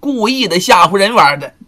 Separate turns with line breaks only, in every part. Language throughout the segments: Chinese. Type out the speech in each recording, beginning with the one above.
故意的吓唬人玩的。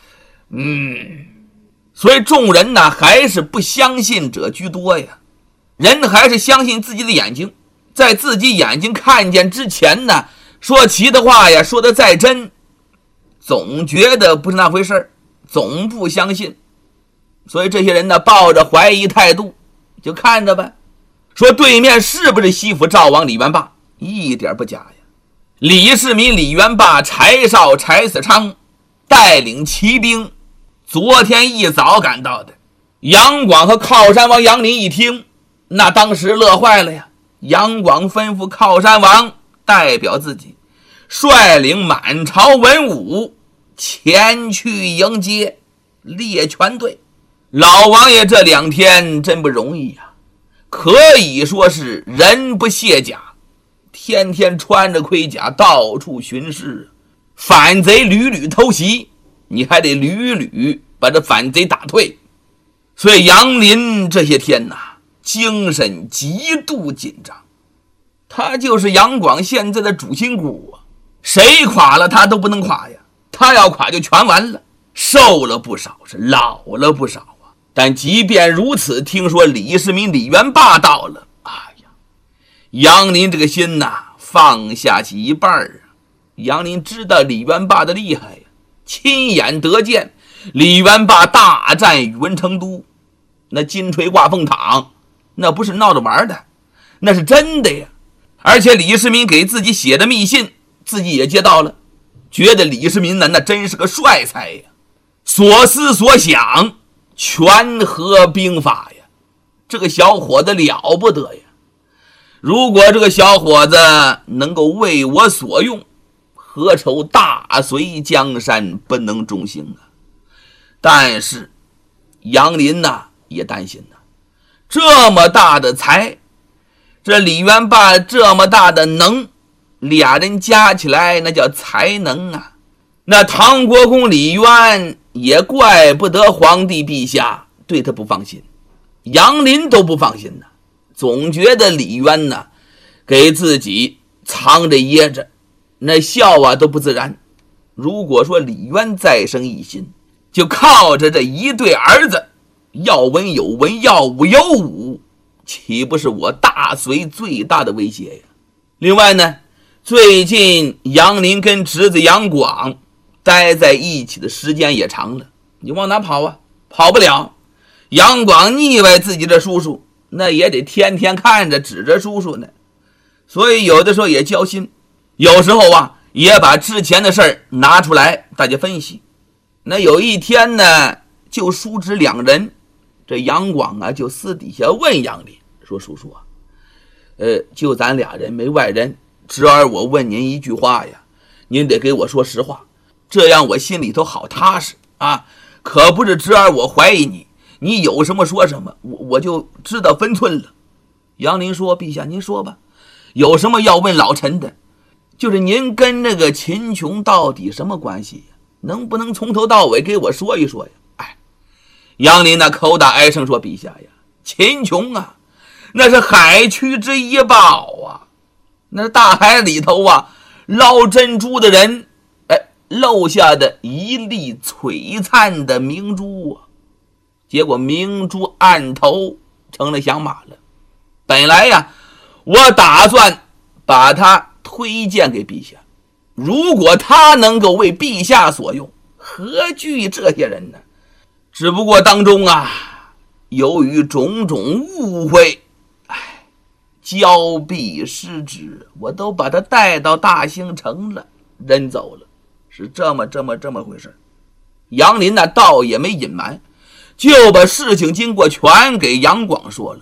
所以众人呢还是不相信者居多呀，人还是相信自己的眼睛，在自己眼睛看见之前呢，说其的话呀，说的再真，总觉得不是那回事，总不相信。所以这些人呢抱着怀疑态度，就看着呗，说对面是不是西府赵王李元霸，一点不假呀。李世民李元霸柴少柴嗣昌带领骑兵昨天一早赶到的。杨广和靠山王杨林一听，那当时乐坏了呀。杨广吩咐靠山王代表自己率领满朝文武前去迎接，列全队。老王爷这2天真不容易呀，可以说是人不卸甲，天天穿着盔甲到处巡视，反贼屡屡偷袭，你还得屡屡把这反贼打退。所以杨林这些天精神极度紧张，他就是杨广现在的主心骨谁垮了他都不能垮呀，他要垮就全完了。瘦了不少，是老了不少但即便如此，听说李世民李元霸到了，杨林这个心放下去一半杨林知道李元霸的厉害呀，亲眼得见李元霸大战宇文成都，那金锤挂凤堂，那不是闹着玩的，那是真的呀。而且李世民给自己写的密信自己也接到了，觉得李世民那真是个帅才呀，所思所想全合兵法呀，这个小伙子了不得呀。如果这个小伙子能够为我所用，何愁大隋江山不能中兴但是杨林也担心这么大的才，这李元霸这么大的能，俩人加起来那叫才能那唐国公李渊也怪不得皇帝陛下对他不放心，杨林都不放心总觉得李渊给自己藏着掖着，那笑都不自然。如果说李渊再生一心，就靠着这一对儿子，要文有文，要武有武，岂不是我大隋最大的威胁呀？另外呢，最近杨林跟侄子杨广待在一起的时间也长了，你往哪跑跑不了。杨广腻歪自己的叔叔，那也得天天看着指着叔叔呢，所以有的时候也交心，有时候也把之前的事儿拿出来大家分析。那有一天呢，就叔侄2人，这杨广就私底下问杨林说，叔叔就咱俩人没外人，侄儿我问您一句话呀，您得给我说实话，这样我心里头好踏实可不是侄儿我怀疑你，你有什么说什么，我就知道分寸了。杨林说，陛下您说吧，有什么要问老臣的，就是您跟那个秦琼到底什么关系呀？能不能从头到尾给我说一说呀？杨林口打哀声说，陛下呀，秦琼那是海区之一宝那大海里头捞珍珠的人漏下的一粒璀璨的明珠结果明珠暗头成了响马了。本来我打算把它推荐给陛下，如果他能够为陛下所用，何惧这些人呢？只不过当中由于种种误会，交臂失职，我都把他带到大兴城了，人走了，是这么回事。杨林倒也没隐瞒，就把事情经过全给杨广说了。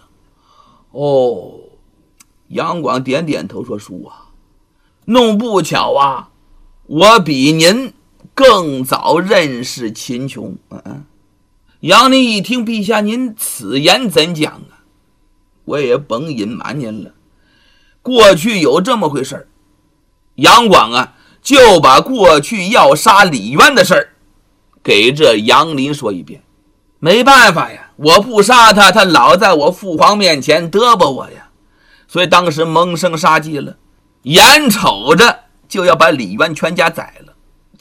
杨广点点头说，叔弄不巧我比您更早认识秦琼。杨林一听，陛下您此言怎讲我也甭隐瞒您了，过去有这么回事。杨广就把过去要杀李渊的事儿给这杨林说一遍。没办法呀，我不杀他，他老在我父皇面前嘚啵我呀，所以当时萌生杀机了，眼瞅着就要把李渊全家宰了。